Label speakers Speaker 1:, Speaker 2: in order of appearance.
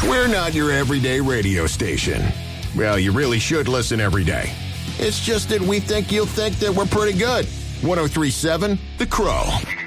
Speaker 1: We're not your everyday radio station. Well, you really should listen every day. It's just that we think you'll think that we're pretty good. 103.7 The Crow.